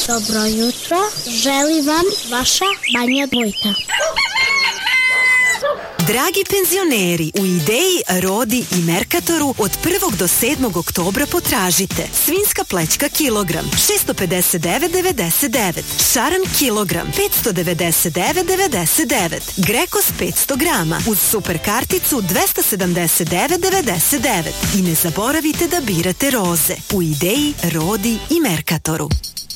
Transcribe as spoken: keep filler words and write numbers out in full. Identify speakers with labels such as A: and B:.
A: Dobro jutro, želi vam vaša Banja Dvojka.
B: Dragi penzioneri, u Ideji, Rodi i Merkatoru od prvog do sedmog oktobra potražite svinjska plećka kilogram šesto pedeset devet devedeset devet, šaran kilogram petsto devedeset devet devedeset devet, Grekos petsto grama uz super karticu dvesta sedamdeset devet devedeset devet i ne zaboravite da birate roze u Ideji, Rodi i Merkatoru.